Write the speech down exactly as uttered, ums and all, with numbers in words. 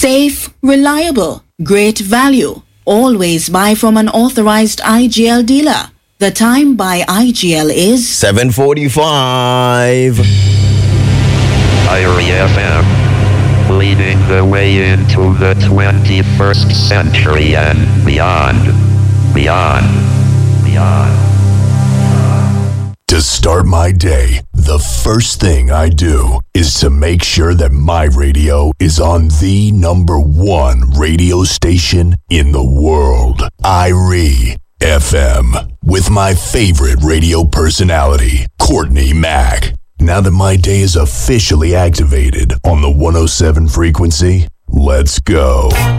Safe, reliable, great value. Always buy from an authorized I G L dealer. The time by I G L is seven forty-five. Irie F M, leading the way into the twenty-first century and beyond, beyond, beyond. To start my day, the first thing I do is to make sure that my radio is on the number one radio station in the world, Irie F M, with my favorite radio personality, Courtney Mack. Now that my day is officially activated on the one oh seven frequency, let's go.